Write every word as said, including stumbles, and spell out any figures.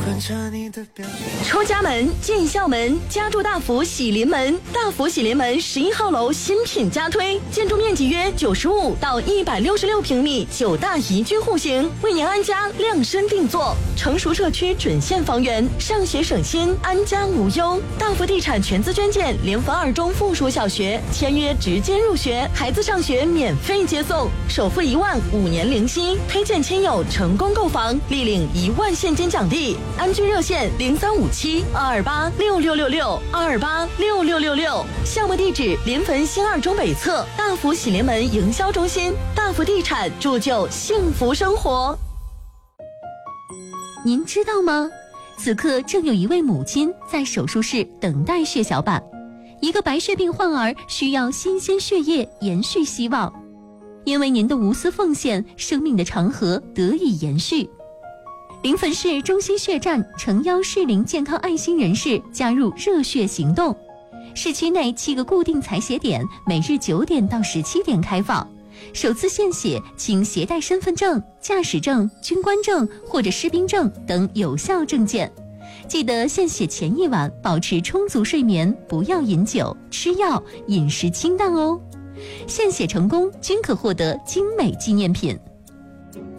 出家门进校门，家住大福喜临门。大福喜临门十一号楼新品加推，建筑面积约九十五到一百六十六平米，九大宜居户型，为您安家量身定做。成熟社区准现房源，上学省心，安家无忧。大福地产全资捐建联防二中附属小学，签约直接入学，孩子上学免费接送，首付一万，五年零息，推荐亲友成功购房，立领一万现金奖励。安居热线零三五七二二八六六六六二二八六六六六，项目地址临汾新二中北侧大福喜临门营销中心。大福地产铸就幸福生活。 您知道吗？此刻正有一位母亲在手术室等待血小板，一个白血病患儿需要新鲜血液延续希望。因为您的无私奉献，生命的长河得以延续。临汾市中心血站诚邀适龄健康爱心人士加入热血行动。市区内七个固定采血点，每日九点到十七点开放。首次献血请携带身份证、驾驶证、军官证或者士兵证等有效证件。记得献血前一晚保持充足睡眠，不要饮酒、吃药，饮食清淡哦。献血成功均可获得精美纪念品。